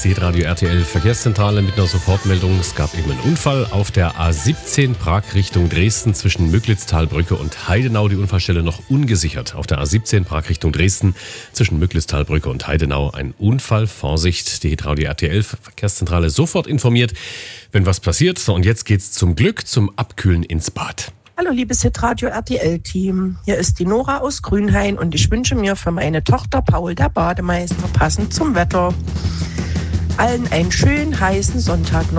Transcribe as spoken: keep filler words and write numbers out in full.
die Radio R T L Verkehrszentrale mit einer Sofortmeldung. Es gab eben einen Unfall auf der A siebzehn Prag Richtung Dresden zwischen Müglitztalbrücke und Heidenau. Die Unfallstelle noch ungesichert. Auf der A siebzehn Prag Richtung Dresden zwischen Müglitztalbrücke und Heidenau ein Unfall. Vorsicht, die Radio R T L Verkehrszentrale sofort informiert, wenn was passiert. So, und jetzt geht's zum Glück zum Abkühlen ins Bad. Hallo liebes Hitradio R T L-Team, hier ist die Nora aus Grünhain und ich wünsche mir für meine Tochter Paul, der Bademeister, passend zum Wetter, allen einen schönen heißen Sonntag noch.